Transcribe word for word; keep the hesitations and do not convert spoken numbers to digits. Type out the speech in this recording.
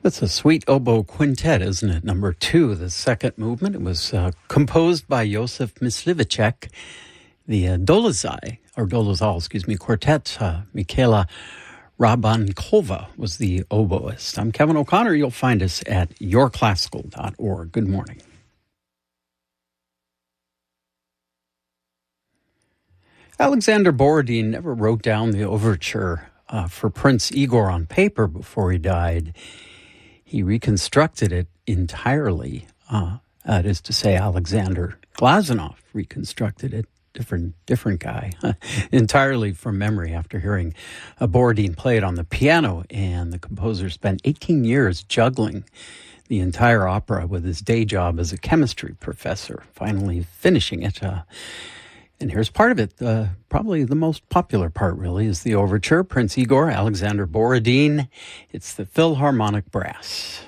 That's a sweet oboe quintet, isn't it? Number two, the second movement. It was uh, composed by Josef Myslivacek. The uh, Dolezaj, or Dolezal, excuse me, quartet, uh, Michaela Rabankova was the oboist. I'm Kevin O'Connor. You'll find us at your classical dot org. Good morning. Alexander Borodin never wrote down the overture uh, for Prince Igor on paper before he died. He reconstructed it entirely. Uh, that is to say, Alexander Glazunov reconstructed it. Different, different guy, entirely from memory after hearing uh, Borodin play it on the piano. And the composer spent eighteen years juggling the entire opera with his day job as a chemistry professor, finally finishing it. Uh, and here's part of it. Uh, probably the most popular part, really, is the overture, Prince Igor, Alexander Borodin. It's the Philharmonic Brass.